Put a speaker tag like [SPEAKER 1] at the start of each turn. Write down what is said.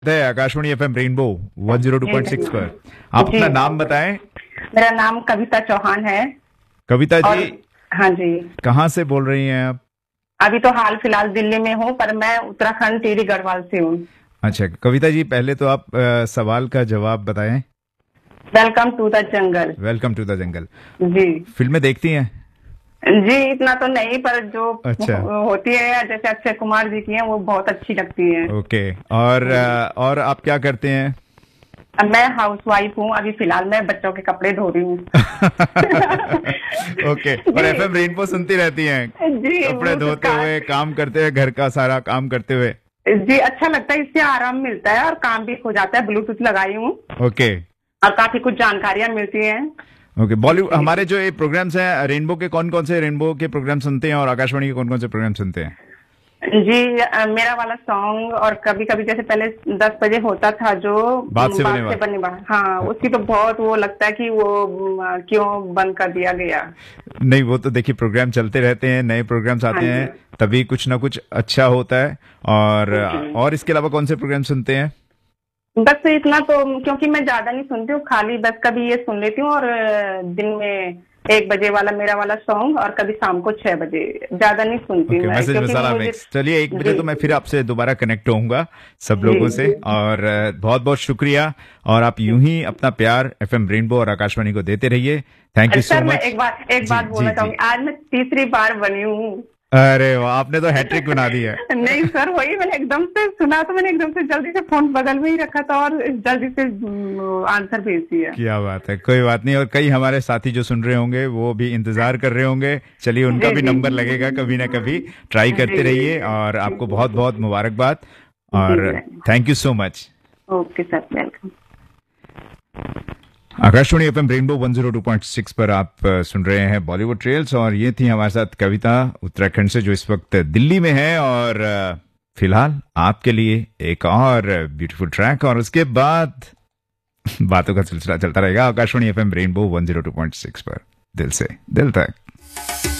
[SPEAKER 1] है Akashvani FM rainbow
[SPEAKER 2] जी
[SPEAKER 1] 102.6 पर। आप
[SPEAKER 2] जी।
[SPEAKER 1] अपना नाम बताएं।
[SPEAKER 2] मेरा नाम कविता चौहान है।
[SPEAKER 1] कविता
[SPEAKER 2] और
[SPEAKER 1] जी,
[SPEAKER 2] हाँ जी,
[SPEAKER 1] कहाँ से बोल रही हैं आप?
[SPEAKER 2] अभी तो हाल फिलहाल दिल्ली में हूँ, पर मैं उत्तराखंड टिहरी गढ़वाल से हूँ।
[SPEAKER 1] अच्छा कविता जी, पहले तो आप सवाल का जवाब बताएं।
[SPEAKER 2] Welcome to the jungle.
[SPEAKER 1] Welcome to the jungle.
[SPEAKER 2] जी
[SPEAKER 1] फिल्में देखती हैं?
[SPEAKER 2] जी, इतना तो नहीं, पर जो
[SPEAKER 1] अच्छा।
[SPEAKER 2] होती है जैसे अक्षय कुमार जी की है वो बहुत अच्छी लगती है।
[SPEAKER 1] ओके। और आप क्या करते हैं?
[SPEAKER 2] अब मैं हाउस वाइफ हूँ, अभी फिलहाल मैं बच्चों के कपड़े धो रही हूँ।
[SPEAKER 1] ओके। और
[SPEAKER 2] जी
[SPEAKER 1] एफएम रेनबो सुनती रहती हैं
[SPEAKER 2] जी,
[SPEAKER 1] कपड़े
[SPEAKER 2] वो तो
[SPEAKER 1] धोते हुए, काम करते हुए, घर का सारा काम करते हुए?
[SPEAKER 2] जी अच्छा लगता है, इससे आराम मिलता है और काम भी हो जाता है। ब्लूटूथ लगाई हूँ
[SPEAKER 1] ओके।
[SPEAKER 2] और काफी कुछ जानकारियां मिलती हैं।
[SPEAKER 1] ओके। बॉलीवुड,
[SPEAKER 2] जी
[SPEAKER 1] हमारे जो ये प्रोग्राम्स हैं रेनबो के, कौन कौन से रेनबो के प्रोग्राम सुनते हैं और आकाशवाणी के कौन कौन से प्रोग्राम सुनते हैं?
[SPEAKER 2] जी, मेरा वाला सॉन्ग, और कभी कभी जैसे पहले 10 बजे होता था जो
[SPEAKER 1] बात से बने
[SPEAKER 2] बात से
[SPEAKER 1] बात।
[SPEAKER 2] बने बात, हाँ उसकी तो बहुत वो लगता है कि वो क्यों बंद कर दिया गया।
[SPEAKER 1] नहीं, वो तो देखिए प्रोग्राम चलते रहते हैं, नए प्रोग्राम्स
[SPEAKER 2] हाँ
[SPEAKER 1] आते
[SPEAKER 2] जी।
[SPEAKER 1] हैं, तभी कुछ ना कुछ अच्छा होता है। और
[SPEAKER 2] जी,
[SPEAKER 1] और इसके अलावा कौन से प्रोग्राम सुनते हैं?
[SPEAKER 2] बस इतना तो, क्योंकि मैं ज्यादा नहीं सुनती हूँ, खाली बस कभी ये सुन लेती हूँ, और दिन में 1 बजे वाला मेरा वाला सॉन्ग, और कभी शाम को 6 बजे। ज्यादा नहीं सुनती
[SPEAKER 1] ओके,
[SPEAKER 2] मैं,
[SPEAKER 1] मैसेज
[SPEAKER 2] क्योंकि
[SPEAKER 1] मसाला
[SPEAKER 2] मुझे।
[SPEAKER 1] मिक्स। चलिए 1 बजे
[SPEAKER 2] जी
[SPEAKER 1] तो मैं फिर आपसे दोबारा कनेक्ट होऊंगा सब
[SPEAKER 2] जी
[SPEAKER 1] लोगों से। और बहुत बहुत शुक्रिया। और आप यूं ही अपना प्यार एफएम रेनबो और आकाशवाणी को देते रहिए। थैंक यू सो
[SPEAKER 2] सर, मैं
[SPEAKER 1] मच।
[SPEAKER 2] एक
[SPEAKER 1] जी
[SPEAKER 2] बात
[SPEAKER 1] जी
[SPEAKER 2] बोलना
[SPEAKER 1] जी।
[SPEAKER 2] चाहूंगी, आज मैं तीसरी बार बनी हूँ।
[SPEAKER 1] अरे वाह, आपने तो हैट्रिक बना दी है।
[SPEAKER 2] नहीं सर, वही मैंने एकदम से सुना, तो मैंने एकदम से जल्दी से फोन बगल में ही रखा था और जल्दी से आंसर भेज दिया।
[SPEAKER 1] क्या बात है, कोई बात नहीं। और कई हमारे साथी जो सुन रहे होंगे वो भी इंतजार कर रहे होंगे। चलिए उनका
[SPEAKER 2] जी
[SPEAKER 1] भी
[SPEAKER 2] जी
[SPEAKER 1] नंबर लगेगा कभी ना कभी। ट्राई करते
[SPEAKER 2] जी
[SPEAKER 1] रहिए और आपको बहुत बहुत मुबारकबाद।
[SPEAKER 2] जी
[SPEAKER 1] और thank you so much.
[SPEAKER 2] Okay sir, welcome.
[SPEAKER 1] Akashvani FM rainbow 102.6 पर आप सुन रहे हैं बॉलीवुड ट्रेल्स। और ये थी हमारे साथ कविता उत्तराखंड से, जो इस वक्त दिल्ली में है। और फिलहाल आपके लिए एक और ब्यूटीफुल ट्रैक, और उसके बाद बातों का सिलसिला चलता रहेगा आकाशवाणी एफएम रेनबो 102.6 पर, दिल से दिल तक।